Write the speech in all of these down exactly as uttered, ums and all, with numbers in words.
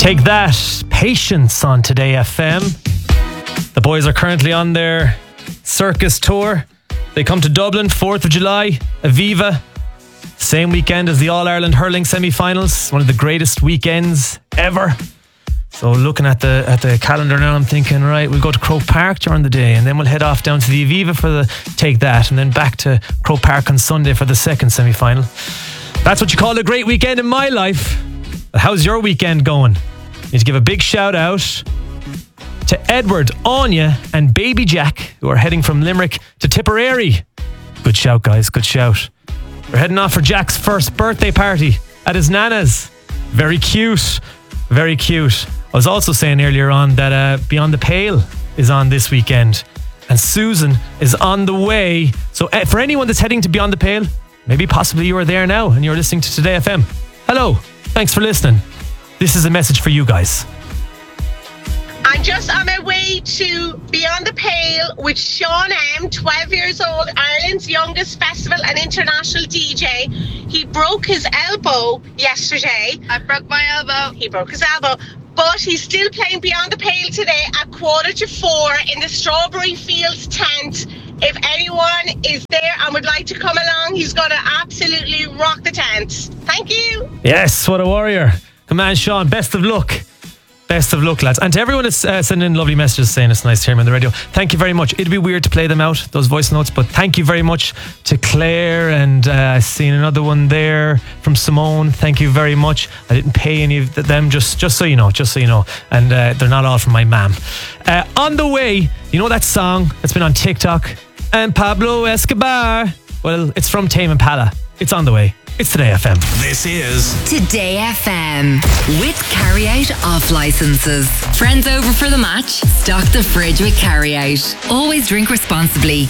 Take that, Patience on Today F M. The boys are currently on their circus tour. They come to Dublin, fourth of July, Aviva. Same weekend as the All-Ireland hurling semi-finals. One of the greatest weekends ever. So looking at the at the calendar now, I'm thinking, right, we'll go to Croke Park during the day and then we'll head off down to the Aviva for the Take That and then back to Croke Park on Sunday for the second semi-final. That's what you call a great weekend in my life. But how's your weekend going? I need to give a big shout out to Edward, Anya and Baby Jack, who are heading from Limerick to Tipperary. Good shout, guys, good shout. We're heading off for Jack's first birthday party at his nana's. Very cute, very cute. I was also saying earlier on that uh, Beyond the Pale is on this weekend and Susan is on the way. So uh, for anyone that's heading to Beyond the Pale, maybe possibly you are there now and you're listening to Today F M. Hello, thanks for listening. This is a message for you guys. I'm just on my way to Beyond the Pale with Sean M, twelve years old, Ireland's youngest festival and international D J. He broke his elbow yesterday. I broke my elbow. He broke his elbow. But he's still playing Beyond the Pale today at quarter to four in the Strawberry Fields tent. If anyone is there and would like to come along, he's going to absolutely rock the tent. Thank you. Yes, what a warrior. Come on, Sean, best of luck. Best of luck, lads. And to everyone that's uh, sending in lovely messages saying it's nice to hear them on the radio, thank you very much. It'd be weird to play them out, those voice notes, but thank you very much to Claire, and uh, seen another one there from Simone. Thank you very much. I didn't pay any of them, just just so you know, just so you know. And uh, they're not all from my mum. Uh, on the way, you know that song that's been on TikTok? And Pablo Escobar. Well, it's from Tame Impala. It's on the way. It's Today F M. This is Today F M with Carryout off licenses. Friends over for the match? Stock the fridge with Carryout. Always drink responsibly.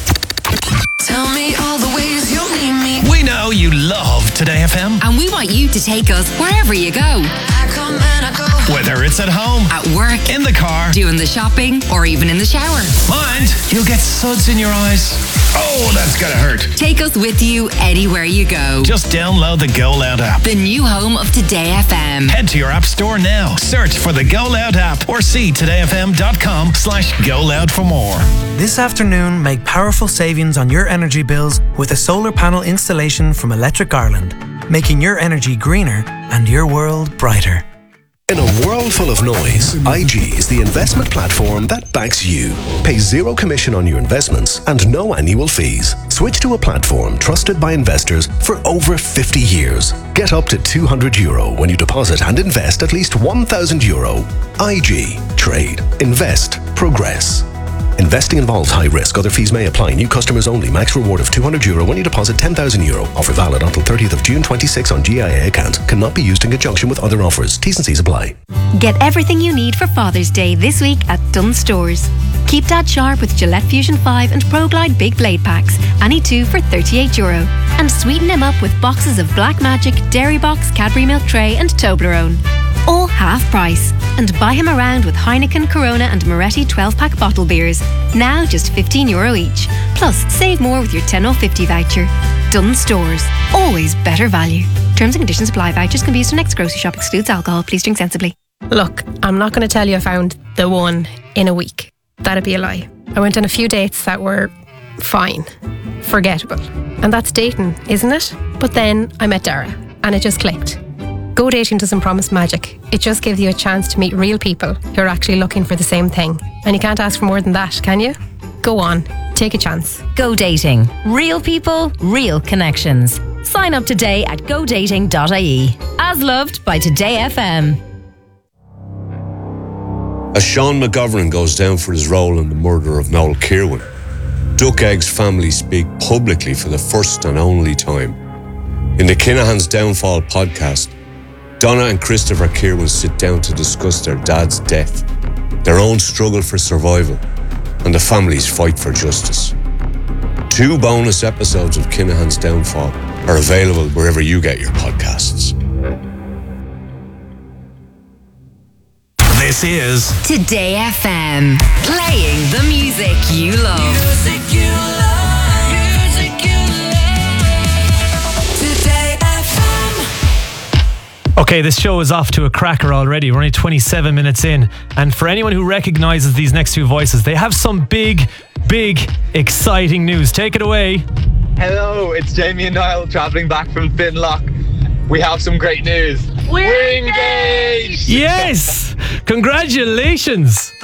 Tell me all the ways you need me. We know you love Today F M. And we want you to take us wherever you go. I come and I go. Whether it's at home, at work, in the car, doing the shopping, or even in the shower. Mind, you'll get suds in your eyes. Oh, that's gonna hurt. Take us with you anywhere you go. Just download the Go Loud app. The new home of Today F M. Head to your app store now. Search for the Go Loud app or see todayfm.com slash Go Loud for more. This afternoon, make powerful savings on your energy bills with a solar panel installation from Electric Ireland, making your energy greener and your world brighter. In a world full of noise, I G is the investment platform that backs you. Pay zero commission on your investments and no annual fees. Switch to a platform trusted by investors for over fifty years. Get up to two hundred euro when you deposit and invest at least one thousand euro. I G. Trade. Invest. Progress. Investing involves high risk. Other fees may apply. New customers only. Max reward of two hundred euro when you deposit ten thousand euro. Offer valid until thirtieth of June twenty-six on G I A account. Cannot be used in conjunction with other offers. T's and C's apply. Get everything you need for Father's Day this week at Dunn Stores. Keep Dad sharp with Gillette Fusion five and ProGlide Big Blade Packs. Any two for thirty-eight euro. And sweeten him up with boxes of Black Magic, Dairy Box, Cadbury Milk Tray and Toblerone. All half price. And buy him around with Heineken, Corona and Moretti twelve pack bottle beers. Now just fifteen euro each. Plus, save more with your ten off fifty voucher. Dunn Stores. Always better value. Terms and conditions apply. Vouchers can be used for next grocery shop. Excludes alcohol. Please drink sensibly. Look, I'm not going to tell you I found the one in a week. That'd be a lie. I went on a few dates that were fine. Forgettable. And that's dating, isn't it? But then I met Dara and it just clicked. Go dating doesn't promise magic. It just gives you a chance to meet real people who are actually looking for the same thing. And you can't ask for more than that, can you? Go on, take a chance. Go dating. Real people, real connections. Sign up today at go dating dot I E. As loved by Today F M. As Sean McGovern goes down for his role in the murder of Noel Kirwan, Duck Egg's family speak publicly for the first and only time. In the Kinahan's Downfall podcast, Donna and Christopher Kirwan sit down to discuss their dad's death, their own struggle for survival, and the family's fight for justice. Two bonus episodes of Kinahan's Downfall are available wherever you get your podcasts. This is Today F M. Playing the music you love. Music you love. Music you love. Today F M. Okay, this show is off to a cracker already. We're only twenty-seven minutes in. And for anyone who recognises these next two voices, they have some big, big, exciting news. Take it away. Hello, it's Jamie and Niall travelling back from Finlock. We have some great news. We're, We're engaged! Yes! Congratulations!